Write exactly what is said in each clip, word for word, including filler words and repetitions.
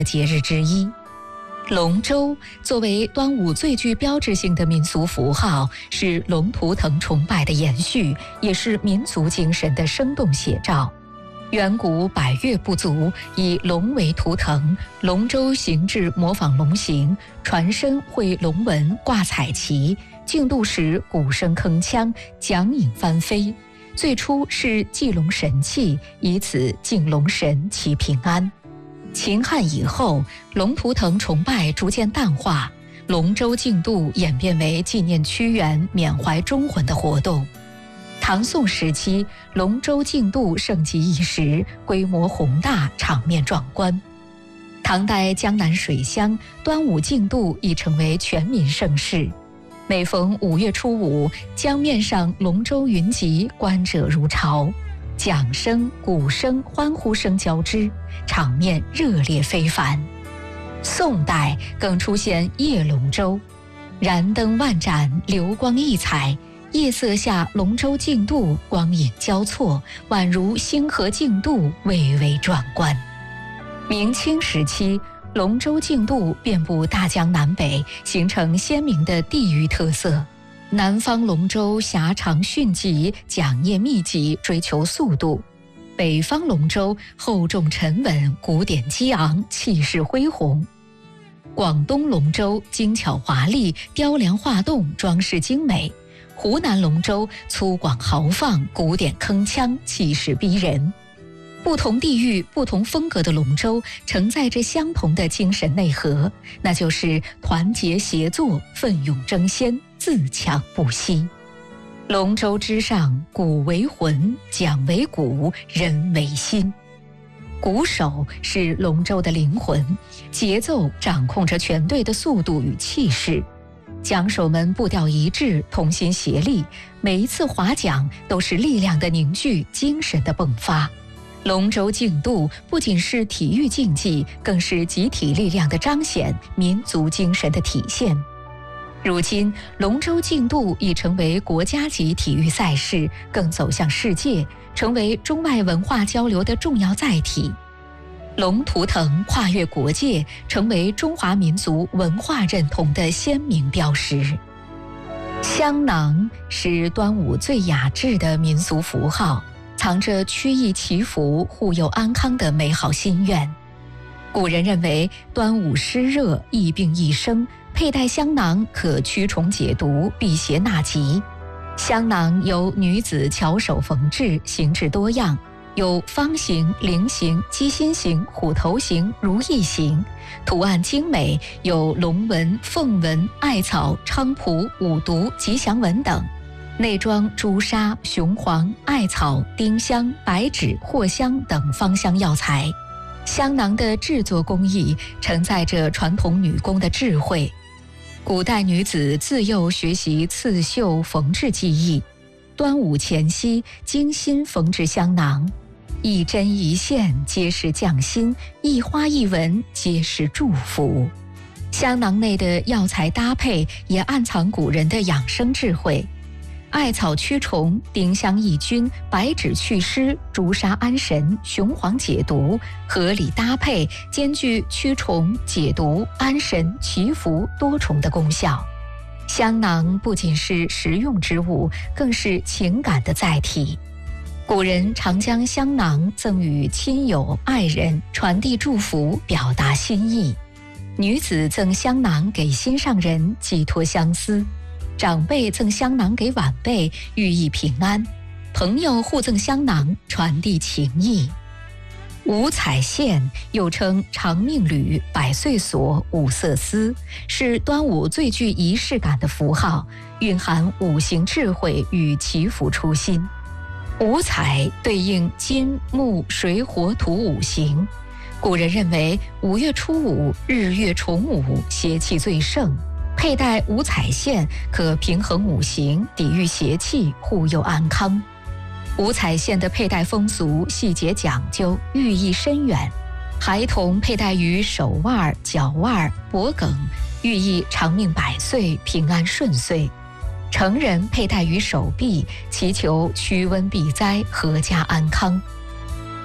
节日之一。龙舟作为端午最具标志性的民俗符号，是龙图腾崇拜的延续，也是民族精神的生动写照。远古百越部族以龙为图腾，龙舟形制模仿龙形，船身绘龙纹，挂彩旗，竞渡时鼓声铿锵，桨影翻飞。最初是祭龙神器，以此敬龙神祈平安。秦汉以后，龙图腾崇拜逐渐淡化，龙舟竞渡演变为纪念屈原、缅怀忠魂的活动。唐宋时期，龙舟竞渡盛极一时，规模宏大，场面壮观。唐代江南水乡，端午竞渡已成为全民盛事。每逢五月初五，江面上龙舟云集，观者如潮，桨声、鼓声、欢呼声交织，场面热烈非凡。宋代更出现夜龙舟，燃灯万盏，流光溢彩，夜色下龙舟竞渡，光影交错，宛如星河竞渡，蔚为壮观。明清时期，龙舟竞渡遍布大江南北，形成鲜明的地域特色。南方龙舟狭长迅疾，桨叶密集，追求速度；北方龙舟厚重沉稳，鼓点激昂，气势恢宏。广东龙舟精巧华丽，雕梁画栋，装饰精美；湖南龙舟粗犷豪放，鼓点铿锵，气势逼人。不同地域、不同风格的龙舟承载着相同的精神内核，那就是团结协作、奋勇争先、自强不息。龙舟之上，鼓为魂，桨为骨，人为心。鼓手是龙舟的灵魂，节奏掌控着全队的速度与气势。桨手们步调一致，同心协力，每一次划桨都是力量的凝聚，精神的迸发。龙舟竞渡不仅是体育竞技，更是集体力量的彰显，民族精神的体现。如今，龙舟竞渡已成为国家级体育赛事，更走向世界，成为中外文化交流的重要载体。龙图腾跨越国界，成为中华民族文化认同的鲜明标识。香囊是端午最雅致的民俗符号，藏着曲意祈福、护佑安康的美好心愿。古人认为，端午湿热，疫病易生，佩戴香囊可驱虫解毒、辟邪纳吉。香囊由女子巧手缝制，形制多样，有方形、菱形、鸡心形、虎头形、如意形，图案精美，有龙纹、凤纹、艾草、菖蒲、五毒、吉祥纹等。内装朱砂、雄黄、艾草、丁香、白芷、藿香等芳香药材。香囊的制作工艺承载着传统女工的智慧。古代女子自幼学习刺绣缝制技艺，端午前夕精心缝制香囊，一针一线皆是匠心，一花一纹皆是祝福。香囊内的药材搭配也暗藏古人的养生智慧。艾草驱虫，丁香抑菌，白芷祛湿，朱砂安神，雄黄解毒，合理搭配，兼具驱虫、解毒、安神、祈福多重的功效。香囊不仅是实用之物，更是情感的载体。古人常将香囊赠予亲友、爱人，传递祝福，表达心意。女子赠香囊给心上人，寄托相思。长辈赠香囊给晚辈，寓意平安；朋友互赠香囊，传递情谊。五彩线又称长命缕、百岁锁、五色丝，是端午最具仪式感的符号，蕴含五行智慧与祈福初心。五彩对应金、木、水、火、土五行。古人认为五月初五日月重五，邪气最盛，佩戴五彩线可平衡五行，抵御邪气，护佑安康。五彩线的佩戴风俗细节讲究，寓意深远。孩童佩戴于手腕、脚腕、脖颈，寓意长命百岁、平安顺遂；成人佩戴于手臂，祈求驱瘟避灾、阖家安康。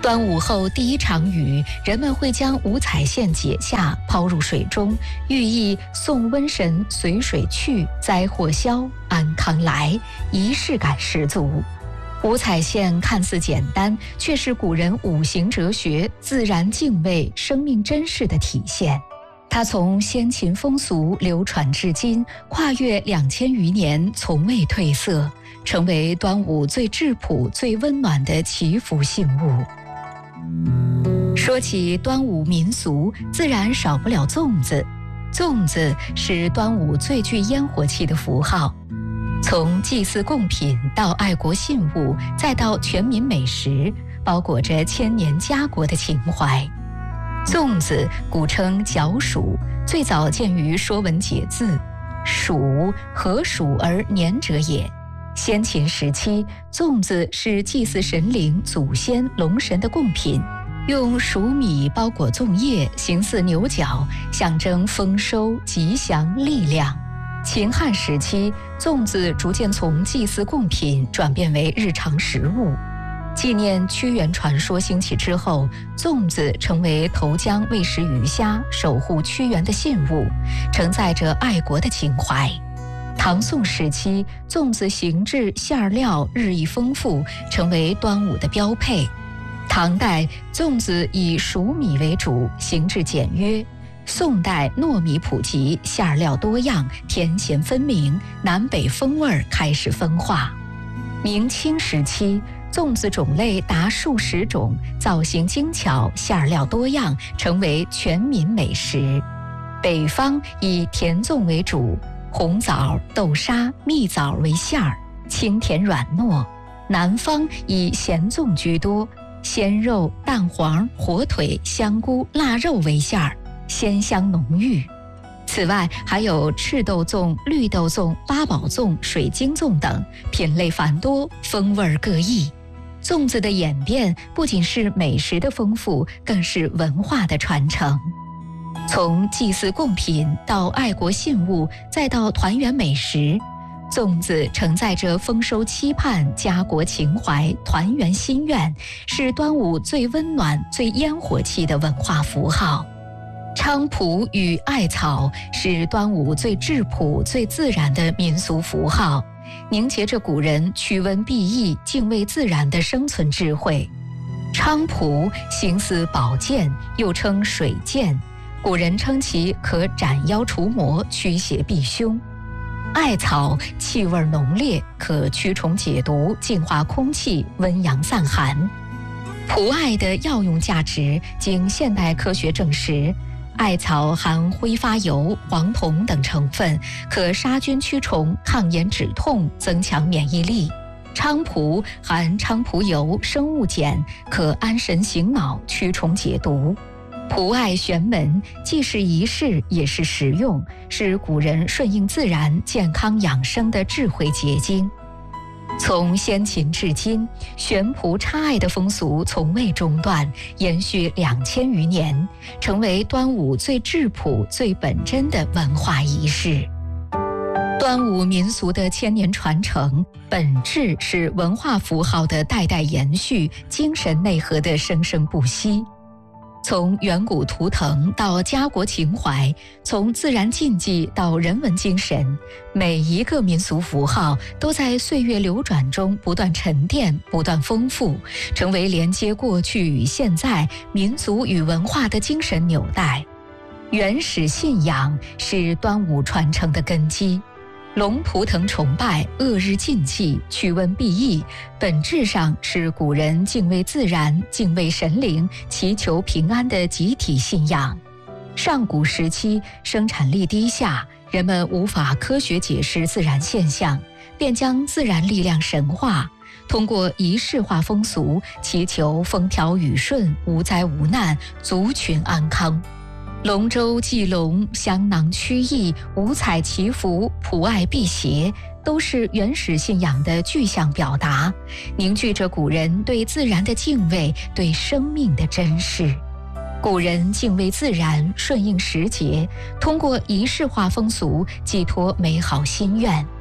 端午后第一场雨，人们会将五彩线解下，抛入水中，寓意送瘟神随水去，灾祸消，安康来，仪式感十足。五彩线看似简单，却是古人五行哲学、自然敬畏、生命珍视的体现。它从先秦风俗流传至今，跨越两千余年，从未褪色，成为端午最质朴、最温暖的祈福信物。说起端午民俗，自然少不了粽子。粽子是端午最具烟火气的符号，从祭祀贡品到爱国信物，再到全民美食，包裹着千年家国的情怀。粽子古称角黍，最早见于《说文解字》，黍，何黍而年者也。先秦时期，粽子是祭祀神灵、祖先、龙神的贡品，用黍米包裹粽叶，形似牛角，象征丰收、吉祥、力量。秦汉时期，粽子逐渐从祭祀贡品转变为日常食物。纪念屈原传说兴起之后，粽子成为投江喂食鱼虾、守护屈原的信物，承载着爱国的情怀。唐宋时期，粽子形制、馅料日益丰富，成为端午的标配。唐代，粽子以黍米为主，形制简约。宋代，糯米普及，馅料多样，甜咸分明，南北风味开始分化。明清时期，粽子种类达数十种，造型精巧，馅料多样，成为全民美食。北方以甜粽为主，红枣、豆沙、蜜枣为馅儿，清甜软糯；南方以咸粽居多，鲜肉、蛋黄、火腿、香菇、腊肉为馅儿，鲜香浓郁。此外，还有赤豆粽、绿豆粽、八宝粽、水晶粽等，品类繁多，风味各异。粽子的演变不仅是美食的丰富，更是文化的传承。从祭祀贡品到爱国信物，再到团圆美食，粽子承载着丰收期盼、家国情怀、团圆心愿，是端午最温暖、最烟火气的文化符号。菖蒲与艾草是端午最质朴、最自然的民俗符号，凝结着古人驱瘟避疫、敬畏自然的生存智慧。菖蒲形似宝剑，又称水剑，古人称其可斩妖除魔、驱邪避凶。艾草气味浓烈，可驱虫解毒、净化空气、温阳散寒。蒲艾的药用价值经现代科学证实，艾草含挥发油、黄酮等成分，可杀菌驱虫、抗炎止痛、增强免疫力。菖蒲含菖蒲油、生物碱，可安神醒脑、驱虫解毒。蒲艾玄门，既是仪式，也是实用，是古人顺应自然、健康养生的智慧结晶。从先秦至今，悬蒲插艾的风俗从未中断，延续两千余年，成为端午最质朴、最本真的文化仪式。端午民俗的千年传承，本质是文化符号的代代延续，精神内核的生生不息。从远古图腾到家国情怀，从自然禁忌到人文精神，每一个民俗符号都在岁月流转中不断沉淀、不断丰富，成为连接过去与现在、民族与文化的精神纽带。原始信仰是端午传承的根基。龙图腾崇拜、恶日禁忌、驱瘟避疫，本质上是古人敬畏自然、敬畏神灵、祈求平安的集体信仰。上古时期，生产力低下，人们无法科学解释自然现象，便将自然力量神化，通过仪式化风俗，祈求风调雨顺、无灾无难、族群安康。龙舟祭龙、香囊驱疫、五彩祈福、普艾辟邪，都是原始信仰的具象表达，凝聚着古人对自然的敬畏、对生命的珍视。古人敬畏自然，顺应时节，通过仪式化风俗寄托美好心愿。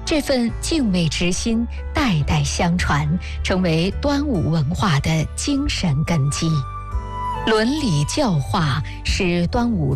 这份敬畏之心代代相传，成为端午文化的精神根基。伦理教化是端午